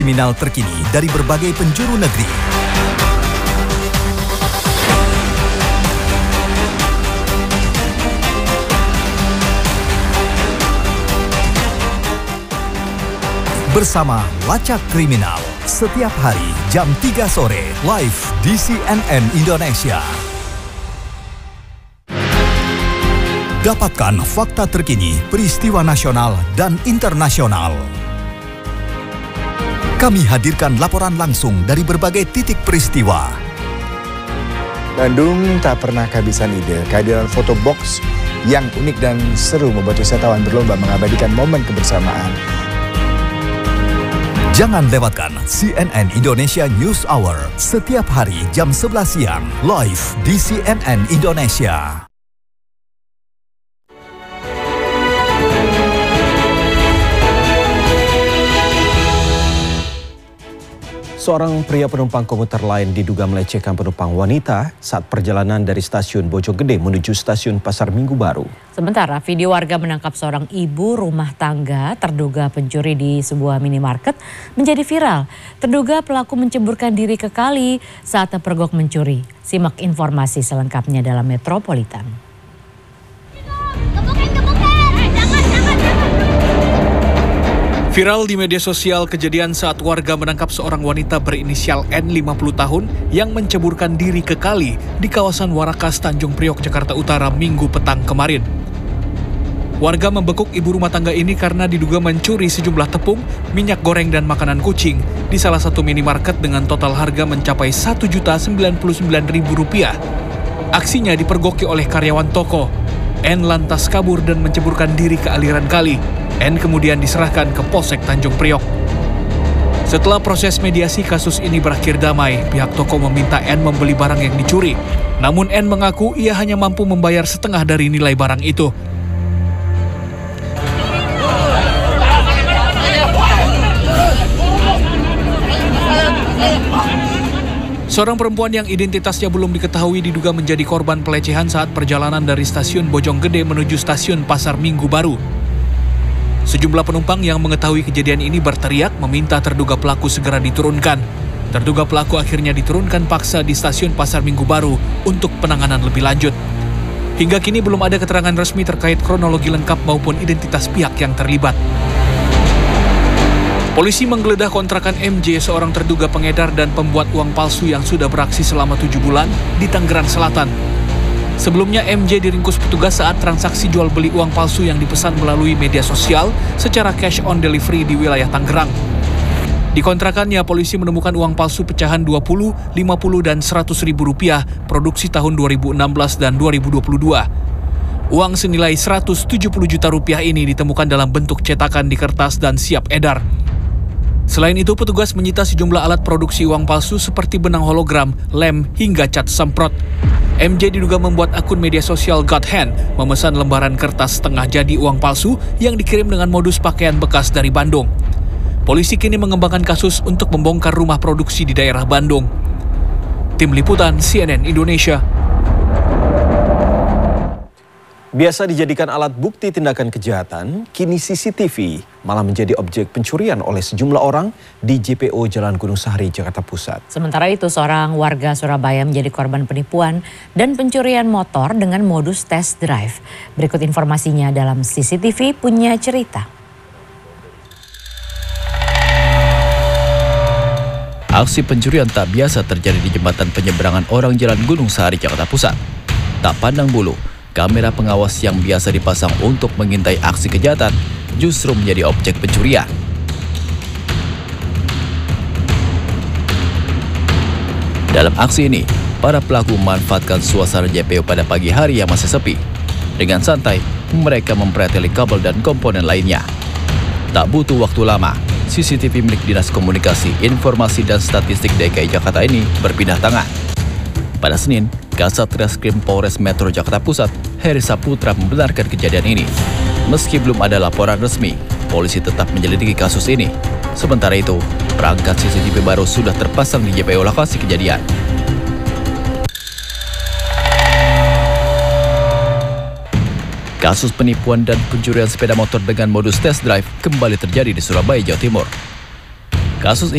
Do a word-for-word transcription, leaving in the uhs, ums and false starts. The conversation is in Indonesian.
Kriminal terkini dari berbagai penjuru negeri. Bersama Lacak Kriminal, setiap hari jam tiga sore, live di C N N Indonesia. Dapatkan fakta terkini, peristiwa nasional dan internasional. Kami hadirkan laporan langsung dari berbagai titik peristiwa. Bandung tak pernah kehabisan ide. Kehadiran foto box yang unik dan seru membuat wisatawan berlomba mengabadikan momen kebersamaan. Jangan lewatkan C N N Indonesia News Hour setiap hari jam sebelas siang, live di C N N Indonesia. Seorang pria penumpang komuter lain diduga melecehkan penumpang wanita saat perjalanan dari stasiun Bojonggede menuju stasiun Pasar Minggu Baru. Sementara video warga menangkap seorang ibu rumah tangga terduga pencuri di sebuah minimarket menjadi viral. Terduga pelaku menceburkan diri ke kali saat terpergok mencuri. Simak informasi selengkapnya dalam Metropolitan. Viral di media sosial kejadian saat warga menangkap seorang wanita berinisial N lima puluh tahun yang menceburkan diri ke kali di kawasan Warakas, Tanjung Priok, Jakarta Utara Minggu petang kemarin. Warga membekuk ibu rumah tangga ini karena diduga mencuri sejumlah tepung, minyak goreng dan makanan kucing di salah satu minimarket dengan total harga mencapai satu juta sembilan puluh sembilan ribu rupiah. Aksinya dipergoki oleh karyawan toko. N lantas kabur dan menceburkan diri ke aliran kali. N kemudian diserahkan ke Polsek Tanjung Priok. Setelah proses mediasi kasus ini berakhir damai, pihak toko meminta N membeli barang yang dicuri. Namun N mengaku ia hanya mampu membayar setengah dari nilai barang itu. Seorang perempuan yang identitasnya belum diketahui diduga menjadi korban pelecehan saat perjalanan dari stasiun Bojonggede menuju stasiun Pasar Minggu Baru. Sejumlah penumpang yang mengetahui kejadian ini berteriak meminta terduga pelaku segera diturunkan. Terduga pelaku akhirnya diturunkan paksa di stasiun Pasar Minggu Baru untuk penanganan lebih lanjut. Hingga kini belum ada keterangan resmi terkait kronologi lengkap maupun identitas pihak yang terlibat. Polisi menggeledah kontrakan M J, seorang terduga pengedar dan pembuat uang palsu yang sudah beraksi selama tujuh bulan di Tangerang Selatan. Sebelumnya M J diringkus petugas saat transaksi jual beli uang palsu yang dipesan melalui media sosial secara cash on delivery di wilayah Tangerang. Di kontrakannya, polisi menemukan uang palsu pecahan dua puluh, lima puluh, dan seratus ribu rupiah produksi tahun dua ribu enam belas dan dua ribu dua puluh dua. Uang senilai seratus tujuh puluh juta rupiah ini ditemukan dalam bentuk cetakan di kertas dan siap edar. Selain itu, petugas menyita sejumlah alat produksi uang palsu seperti benang hologram, lem, hingga cat semprot. M J diduga membuat akun media sosial God Hand, memesan lembaran kertas setengah jadi uang palsu yang dikirim dengan modus pakaian bekas dari Bandung. Polisi kini mengembangkan kasus untuk membongkar rumah produksi di daerah Bandung. Tim Liputan C N N Indonesia. Biasa dijadikan alat bukti tindakan kejahatan, kini C C T V malah menjadi objek pencurian oleh sejumlah orang di J P O Jalan Gunung Sahari, Jakarta Pusat. Sementara itu, seorang warga Surabaya menjadi korban penipuan dan pencurian motor dengan modus test drive. Berikut informasinya dalam C C T V Punya Cerita. Aksi pencurian tak biasa terjadi di jembatan penyeberangan orang Jalan Gunung Sahari, Jakarta Pusat. Tak pandang bulu, kamera pengawas yang biasa dipasang untuk mengintai aksi kejahatan justru menjadi objek pencurian. Dalam aksi ini, para pelaku memanfaatkan suasana J P O pada pagi hari yang masih sepi. Dengan santai, mereka mempreteli kabel dan komponen lainnya. Tak butuh waktu lama, C C T V milik Dinas Komunikasi, Informasi dan Statistik D K I Jakarta ini berpindah tangan. Pada Senin, Kasat Reskrim Polres Metro Jakarta Pusat, Heri Saputra membenarkan kejadian ini. Meski belum ada laporan resmi, polisi tetap menyelidiki kasus ini. Sementara itu, perangkat C C T V baru sudah terpasang di J P O lokasi kejadian. Kasus penipuan dan pencurian sepeda motor dengan modus test drive kembali terjadi di Surabaya, Jawa Timur. Kasus